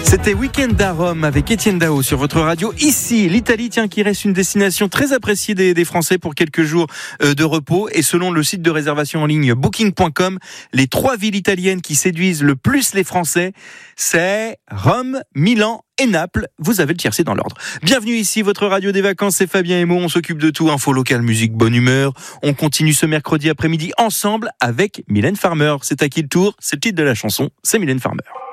C'était Week-end à Rome avec Étienne Dao sur votre radio. Ici, l'Italie, qui reste une destination très appréciée des Français pour quelques jours de repos. Et selon le site de réservation en ligne booking.com, les 3 villes italiennes qui séduisent le plus les Français, c'est Rome, Milan et Naples. Vous avez le tiercé dans l'ordre. Bienvenue ici, votre radio des vacances, c'est Fabien Emo. On s'occupe de tout, info locale, musique, bonne humeur. On continue ce mercredi après-midi ensemble avec Mylène Farmer. C'est à qui le tour? C'est le titre de la chanson, c'est Mylène Farmer.